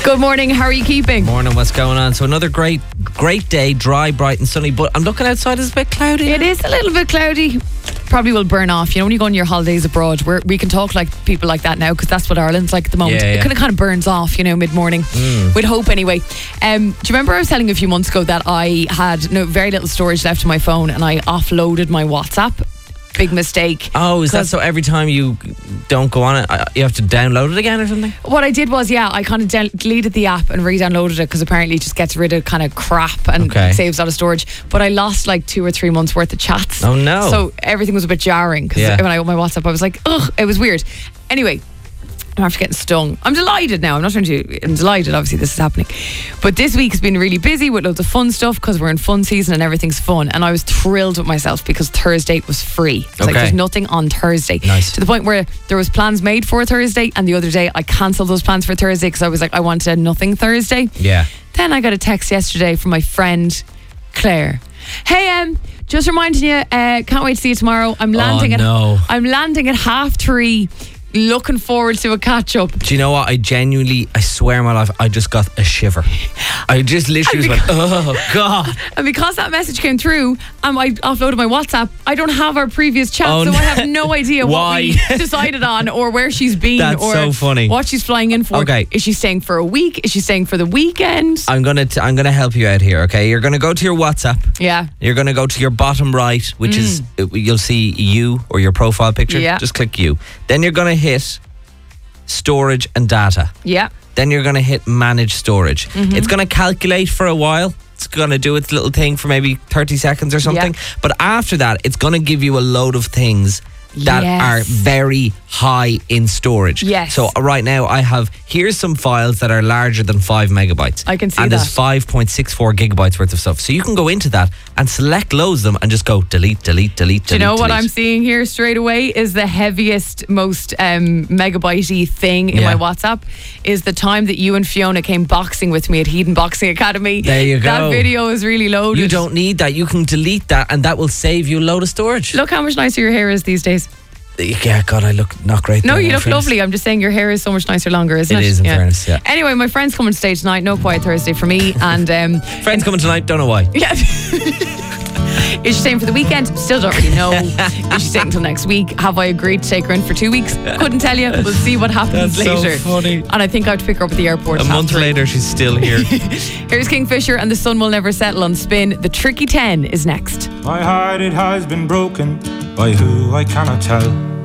Good morning, how are you keeping? Morning, what's going on? So another great day, dry, bright and sunny, but I'm looking outside, it's a bit cloudy. It is a little bit cloudy. Probably will burn off. You know, when you go on your holidays abroad, we can talk like people like that now because that's what Ireland's like at the moment. Yeah. It kind of burns off, you know, mid-morning. We'd hope anyway. Do you remember I was telling you a few months ago that I had very little storage left on my phone and I offloaded my WhatsApp? Big mistake. Oh, is that so every time you don't go on it, you have to download it again or something? What I did was, I kind of deleted the app and re-downloaded it because apparently it just gets rid of kind of crap and saves a lot of storage. But I lost like 2 or 3 months worth of chats. Oh no. So everything was a bit jarring because when I opened my WhatsApp I was like, ugh, it was weird. Anyway, I'm after getting stung. I'm delighted now. I'm delighted, obviously, this is happening. But this week has been really busy with loads of fun stuff because we're in fun season and everything's fun. And I was thrilled with myself because Thursday was free. It's like there's nothing on Thursday. Nice. To the point where there was plans made for Thursday and the other day I cancelled those plans for Thursday because I was like, I wanted a nothing Thursday. Yeah. Then I got a text yesterday from my friend Claire. Hey, just reminding you, can't wait to see you tomorrow. I'm landing at 3:30. Looking forward to a catch up. Do you know what? I swear my life, I just got a shiver. I just literally went, oh God. And because that message came through, I offloaded my WhatsApp. I don't have our previous chat, so I have no idea what we decided on or where she's been. That's or so funny. What she's flying in for. Okay. Is she staying for a week? Is she staying for the weekend? I'm gonna help you out here, okay? You're gonna go to your WhatsApp. Yeah. You're gonna go to your bottom right, which is you'll see you or your profile picture. Yeah. Just click you. Then you're gonna hit storage and data. Yeah. Then you're gonna hit manage storage. It's gonna calculate for a while. It's gonna do its little thing for maybe 30 seconds or something. But after that, it's gonna give you a load of things that are very high in storage. Yes. So right now here's some files that are larger than 5 megabytes. I can see and that. there's 5.64 gigabytes worth of stuff. So you can go into that and select loads of them and just go delete. Do you know what I'm seeing here straight away is the heaviest, most megabyte-y thing in my WhatsApp is the time that you and Fiona came boxing with me at Hedon Boxing Academy. There you go. That video is really loaded. You don't need that. You can delete that and that will save you a load of storage. Look how much nicer your hair is these days. Yeah, God, I look not great. No, you look lovely. I'm just saying your hair is so much nicer longer, isn't it? It is, in fairness, yeah. Anyway, my friend's coming to stay tonight. No Quiet Thursday for me. And friend's coming tonight, don't know why. Yeah. Is she staying for the weekend? Still don't really know. Is she staying until next week? Have I agreed to take her in for 2 weeks? Couldn't tell you. We'll see what happens later. So funny. And I think I have to pick her up at the airport. A month later, she's still here. Here's Kingfisher and The Sun Will Never Settle on Spin. The Tricky 10 is next. My heart, it has been broken by who I cannot tell.